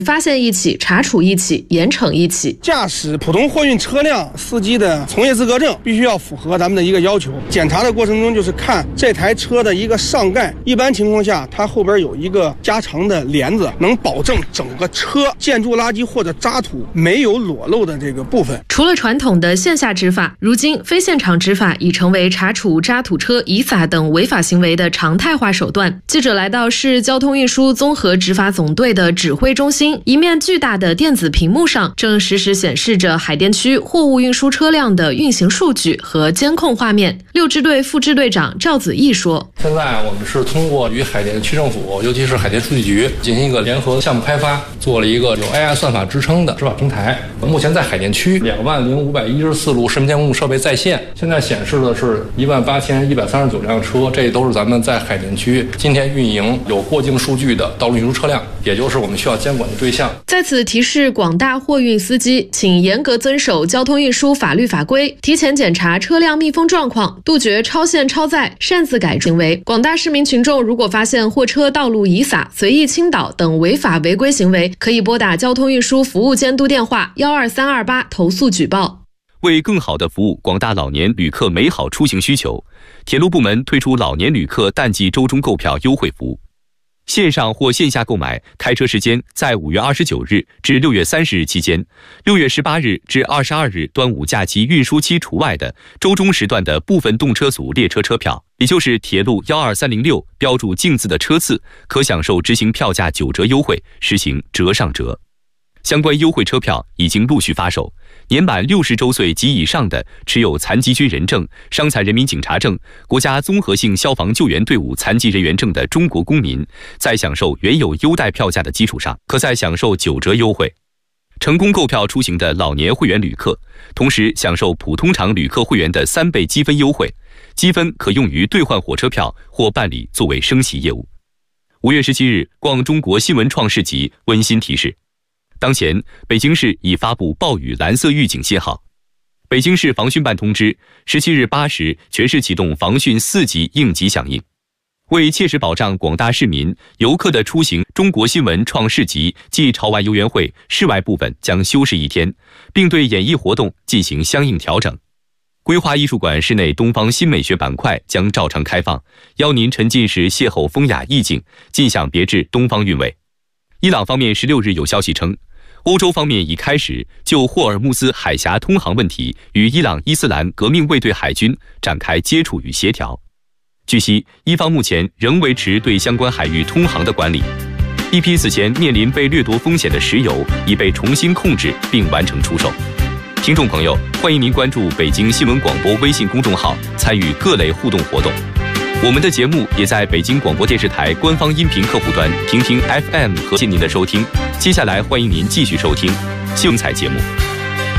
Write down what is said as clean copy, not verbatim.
发现一起，查处一起，严惩一起。 驾驶普通货运车辆司机的从业资格证必须要符合咱们的一个要求。检查的过程中，就是看这台车的一个上盖，一般情况下，它后边有一个加长的帘子，能保证整个车建筑垃圾或者渣土没有裸露的这个部分。 除了传统的线下执法，如今非现场执法已成为查处渣土车、遗撒等违法行为的常态化手段。记者来到市交通运输综合执法总队的指挥中心。一面巨大的电子屏幕上正实时显示着海淀区货物运输车辆的运行数据和监控画面。6支队副支队长赵子毅说：“ 现在我们是通过与海淀区政府，尤其是海淀数据局进行一个联合项目开发，做了一个有 AI 算法支撑的执法平台。目前在海淀区20514路视频监控设备在线，现在显示的是18139辆车，这都是咱们在海淀区今天运营有过境数据的道路运输车辆，也就是我们需要监管的对象。” 在此提示广大货运司机，请严格遵守交通运输法律法规，提前检查车辆密封状况，杜绝超限超载、擅自改行为。广大市民群众如果发现货车道路遗撒、随意倾倒等违法违规行为，可以拨打交通运输服务监督电话12328投诉举报。 为更好地服务广大老年旅客美好出行需求，铁路部门推出老年旅客淡季周中购票优惠服务。线上或线下购买，开车时间在5月29日至6月30日期间，6月18日至22日端午假期运输期除外的周中时段的部分动车组列车车票，也就是铁路12306标注净字的车次，可享受执行票价9折优惠，实行折上折。相关优惠车票已经陆续发售，年满60周岁及以上的持有残疾军人证、伤残人民警察证、国家综合性消防救援队伍残疾人员证的中国公民，在享受原有优待票价的基础上，可再享受9折优惠。成功购票出行的老年会员旅客，同时享受普通场旅客会员的3倍积分优惠，积分可用于兑换火车票或办理作为升旗业务。5月17日，逛中国新闻创市集温馨提示。当前，北京市已发布暴雨蓝色预警信号。北京市防汛办通知，17日8时，全市启动防汛4级应急响应。为切实保障广大市民、游客的出行，中国新闻创市集暨潮玩游园会室外部分将休市1天，并对演艺活动进行相应调整。规划艺术馆室内东方新美学板块将照常开放，邀您沉浸式邂逅风雅意境，尽享别致东方韵味。伊朗方面16日有消息称，欧洲方面已开始就霍尔木兹海峡通航问题与伊朗伊斯兰革命卫队海军展开接触与协调。据悉，伊方目前仍维持对相关海域通航的管理。一批此前面临被掠夺风险的石油已被重新控制并完成出售。听众朋友，欢迎您关注北京新闻广播微信公众号，参与各类互动活动。我们的节目也在北京广播电视台官方音频客户端听听 FM 和谢您的收听。接下来欢迎您继续收听精彩节目。